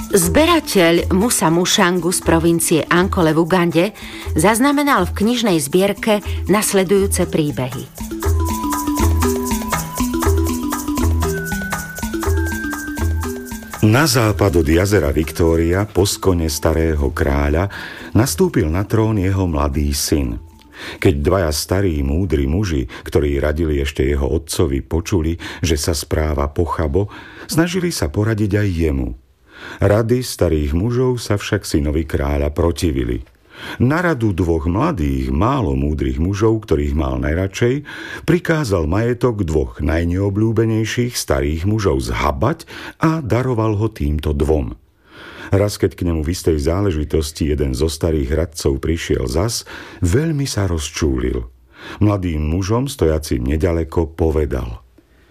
Zberateľ Musa Mushangu z provincie Ankole v Ugande zaznamenal v knižnej zbierke nasledujúce príbehy. Na západ od jazera Viktória, po skone starého kráľa, nastúpil na trón jeho mladý syn. Keď dvaja starí múdri muži, ktorí radili ešte jeho otcovi, počuli, že sa správa pochabo, snažili sa poradiť aj jemu. Rady starých mužov sa však synovi kráľa protivili. Na radu dvoch mladých, málo múdrych mužov, ktorých mal najradšej, prikázal majetok dvoch najneobľúbenejších starých mužov zhabať a daroval ho týmto dvom. Raz, keď k nemu v istej záležitosti jeden zo starých radcov prišiel zas, veľmi sa rozčúlil. Mladým mužom, stojacím nedaleko, povedal: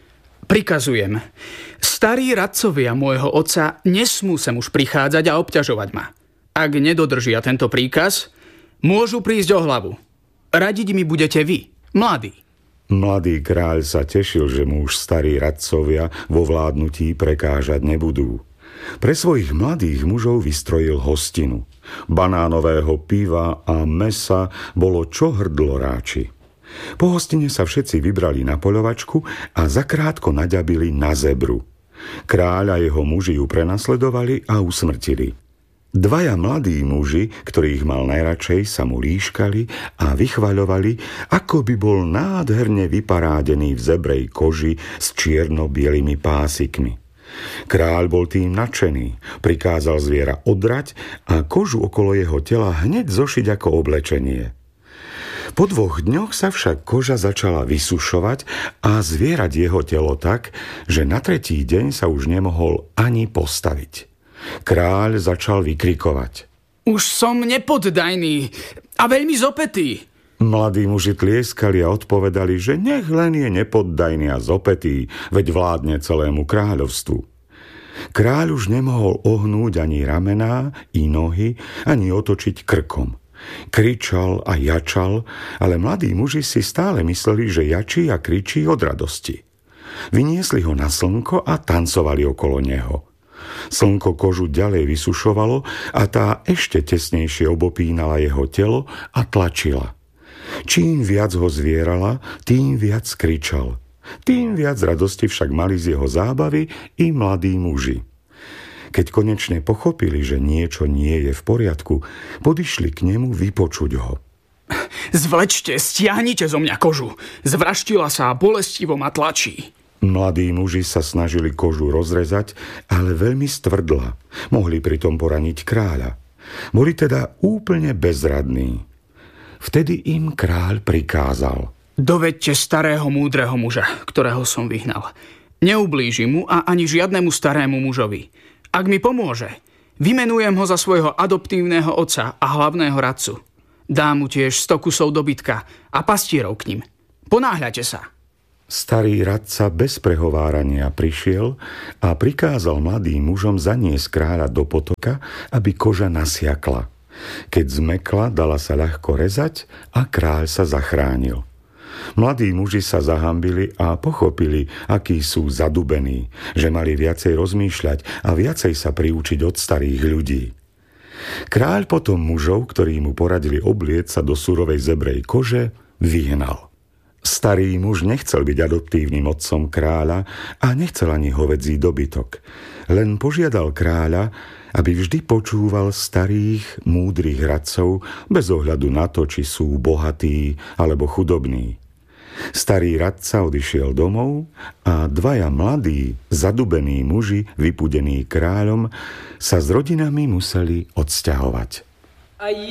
Prikazujem, starí radcovia môjho otca nesmú sem už prichádzať a obťažovať ma. Ak nedodržia tento príkaz, môžu prísť o hlavu. Radiť mi budete vy, mladí. Mladý kráľ sa tešil, že mu už starí radcovia vo vládnutí prekážať nebudú. Pre svojich mladých mužov vystrojil hostinu. Banánového piva a mesa bolo čo hrdlo ráči. Po hostine sa všetci vybrali na poľovačku a zakrátko naďabili na zebru. Kráľ a jeho muži ju prenasledovali a usmrtili. Dvaja mladí muži, ktorých mal najradšej, sa mu líškali a vychvaľovali, ako by bol nádherne vyparádený v zebrej koži s čierno-bielými pásikmi. Kráľ bol tým nadšený, prikázal zviera odrať a kožu okolo jeho tela hneď zošiť ako oblečenie. Po 2 dňoch sa však koža začala vysušovať a zvierať jeho telo tak, že na 3. deň sa už nemohol ani postaviť. Kráľ začal vykrikovať: Už som nepoddajný a veľmi zopätý. Mladí muži tlieskali a odpovedali, že nech len je nepoddajný a zopätý, veď vládne celému kráľovstvu. Kráľ už nemohol ohnúť ani ramená i nohy, ani otočiť krkom. Kričal a jačal, ale mladí muži si stále mysleli, že jačí a kričí od radosti. Vyniesli ho na slnko a tancovali okolo neho. Slnko kožu ďalej vysušovalo a tá ešte tesnejšie obopínala jeho telo a tlačila. Čím viac ho zvierala, tým viac kričal. Tým viac radosti však mali z jeho zábavy i mladí muži. Keď konečne pochopili, že niečo nie je v poriadku, podišli k nemu vypočuť ho. Zvlečte, stiahnite zo mňa kožu. Zvraštila sa a bolestivo ma tlačí. Mladí muži sa snažili kožu rozrezať, ale veľmi stvrdla. Mohli pritom poraniť kráľa. Boli teda úplne bezradní. Vtedy im kráľ prikázal: Dovedte starého múdreho muža, ktorého som vyhnal. Neublíži mu a ani žiadnemu starému mužovi. Ak mi pomôže, vymenujem ho za svojho adoptívneho otca a hlavného radcu. Dám mu tiež 100 kusov dobytka a pastierov k ním. Ponáhľate sa. Starý radca bez prehovárania prišiel a prikázal mladým mužom zaniesť kráľa do potoka, aby koža nasiakla. Keď zmekla, dala sa ľahko rezať a kráľ sa zachránil. Mladí muži sa zahambili a pochopili, akí sú zadubení, že mali viacej rozmýšľať a viacej sa priučiť od starých ľudí. Kráľ potom mužov, ktorí mu poradili obliecť sa do surovej zebrej kože, vyhnal. Starý muž nechcel byť adoptívnym otcom kráľa a nechcel ani hovedzí dobytok. Len požiadal kráľa, aby vždy počúval starých, múdrych radcov bez ohľadu na to, či sú bohatí alebo chudobní. Starý radca odišiel domov a dvaja mladí, zadubení muži, vypudení kráľom, sa s rodinami museli odsťahovať.